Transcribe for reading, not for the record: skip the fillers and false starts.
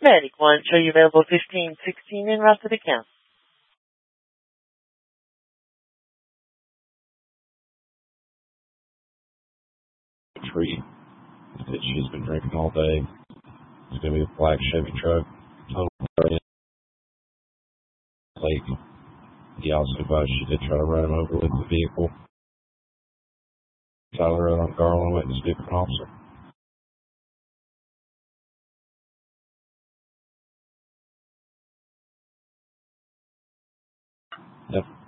Medic 1, show you available 1516 in route to the count. Tree that she's been drinking all day. It's going to be a black Chevy truck. Total lake. He also advised she did try to run him over with the vehicle. Tyler on Garland witness different officer. Yep.